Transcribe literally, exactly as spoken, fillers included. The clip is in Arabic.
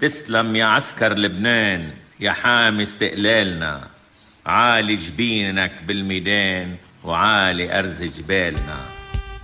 تسلم يا عسكر لبنان يا حامي استقلالنا، عالي جبينك بالميدان وعالي أرز جبالنا.